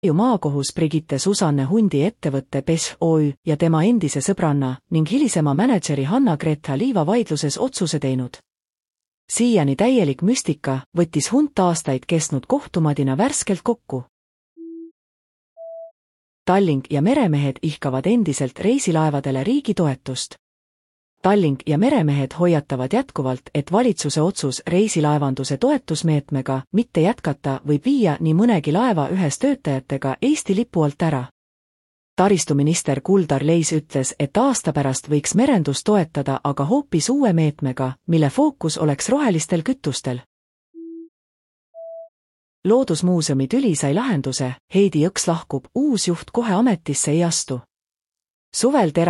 maakohus Brigitte Susanne Hundi ettevõtte PES OÜ ja tema endise sõbranna ning hilisema mänedžeri Hanna-Greta Liiva vaidluses otsuse teinud. Siiani täielik müstika võttis Hunt aastaid kestnud kohtumadina värskelt kokku. Tallink ja meremehed ihkavad endiselt reisilaevadele riigi toetust. Tallink ja meremehed hoiatavad jätkuvalt, et valitsuse otsus reisilaevanduse toetusmeetmega mitte jätkata võib viia nii mõnegi laeva ühes töötajatega Eesti lipu alt ära. Taristuminister Kuldar Leis ütles, et aasta pärast võiks merendust toetada aga hoopis uue meetmega, mille fookus oleks rohelistel kütustel. Loodusmuuseumi tüli sai lahenduse, Heidi Jõks lahkub, uus juht kohe ametisse ei astu. Suvel